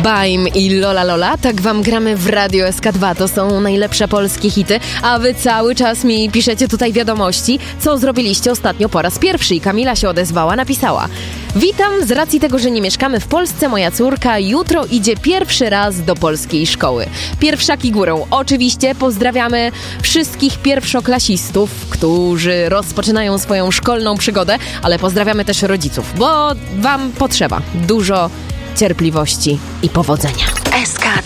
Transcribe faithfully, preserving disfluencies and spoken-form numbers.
Baim i Lola Lola, tak wam gramy w Radio S K dwa, to są najlepsze polskie hity, a wy cały czas mi piszecie tutaj wiadomości, co zrobiliście ostatnio po raz pierwszy. I Kamila się odezwała, napisała: witam, z racji tego, że nie mieszkamy w Polsce, moja córka jutro idzie pierwszy raz do polskiej szkoły. Pierwszaki górą. Oczywiście pozdrawiamy wszystkich pierwszoklasistów, którzy rozpoczynają swoją szkolną przygodę, ale pozdrawiamy też rodziców, bo wam potrzeba dużo cierpliwości i powodzenia. S K